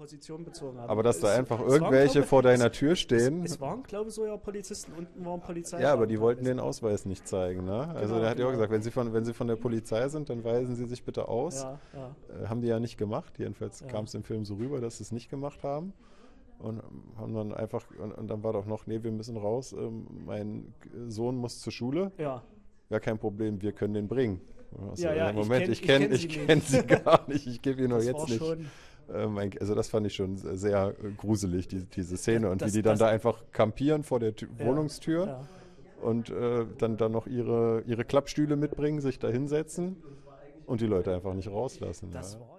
Position bezogen haben. Aber dass da einfach es waren, irgendwelche glaube, vor deiner Tür stehen. Es waren, glaube ich, so ja Polizisten, unten waren Polizei. Ja, aber die wollten den Ausweis nicht zeigen, ne? Also Genau, der hat ja auch genau. gesagt, wenn Sie von der Polizei sind, dann weisen Sie sich bitte aus. Ja, ja, Haben die ja nicht gemacht. Jedenfalls ja. kam es im Film so rüber, dass sie es nicht gemacht haben. Und haben dann einfach, und dann war doch noch, nee, wir müssen raus, mein Sohn muss zur Schule. Ja, Ja, kein Problem, wir können den bringen. Also, ja, Moment, ich kenn kenn sie gar nicht, ich gebe ihn nur das jetzt war nicht. schon, Also das fand ich schon sehr gruselig, diese Szene. Und wie die dann das- da einfach kampieren vor der Wohnungstür ja. und dann noch ihre Klappstühle mitbringen, sich da hinsetzen und die Leute einfach nicht rauslassen. Das Ja. war